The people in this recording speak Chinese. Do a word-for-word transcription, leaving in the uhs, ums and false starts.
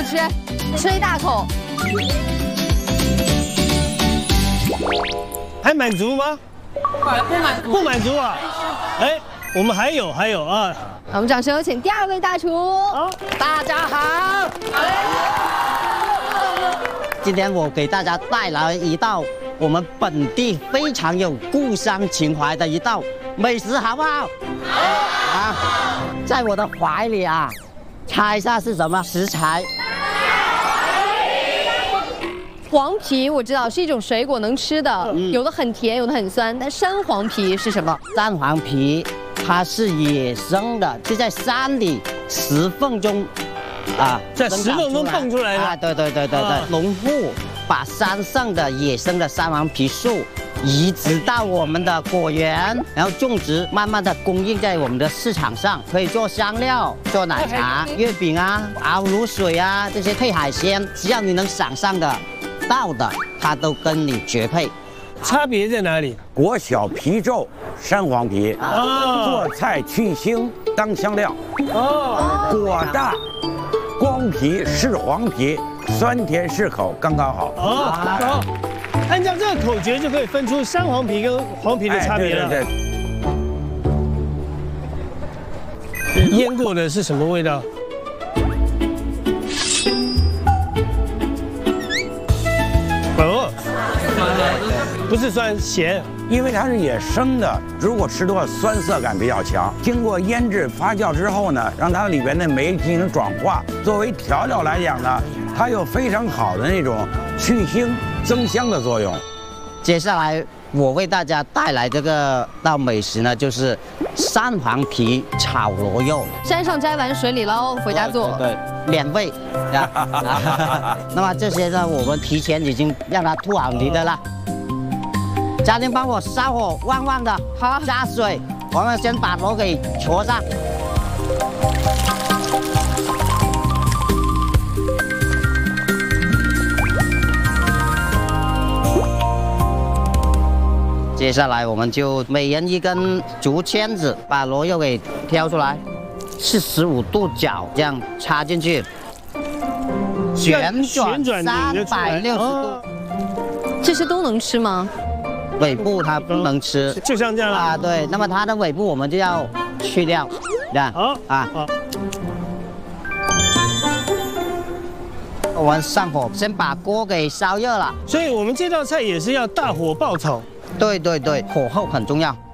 吃，吃一大口。 还满足吗？ 不满足， 不满足啊！哎，我们还有还有啊！ 我们掌声有请第二位大厨。 好， 大家好。今天我给大家带来一道我们本地非常有故乡情怀的一道美食，好不好？好。啊，在我的怀里啊，猜一下是什么食材？ 黄皮我知道是一种水果能吃的，嗯、有的很甜，有的很酸。但山黄皮是什么？ 山黄皮它是野生的，就在山里石缝中。 啊， 在石缝中蹦出来的啊！对对对对对，农户把山上的野生的山黄皮树移植到我们的果园，然后种植，慢慢的供应在我们的市场上，可以做香料、做奶茶、月饼啊、熬卤水啊，这些配海鲜，只要你能想象的到的，它都跟你绝配。 差别在哪里？ 果小皮皱，山黄皮，哦、做菜去腥当香料。哦，果大。 光皮是黄皮，酸甜适口，刚刚好。 哦，好，按照这个口诀就可以分出山黄皮跟黄皮的差别了。 对对。 腌过的是什么味道？哦，不是酸咸。 因为它是野生的，如果吃的话，酸涩感比较强。经过腌制发酵之后呢，让它里边的酶进行转化，作为调料来讲呢，它有非常好的那种去腥增香的作用。 接下来我为大家带来这个道美食呢，就是山黄皮炒螺肉。 山上摘完水里捞，回家做。 对，免费。那么这些呢，我们提前已经让它吐好泥的了。 家庭帮我烧火，旺旺的，好，加水，我们先把螺给戳上。接下来我们就每人一根竹签子，把螺肉给挑出来，四十五度角这样插进去，旋转三百六十度。 这些都能吃吗？ 尾部它不能吃， 就像这样啊，对。那么它的尾部我们就要去掉，这样。 好啊。我们上火，先把锅给烧热了。 所以我们这道菜也是要大火爆炒。 对对对，火候很重要。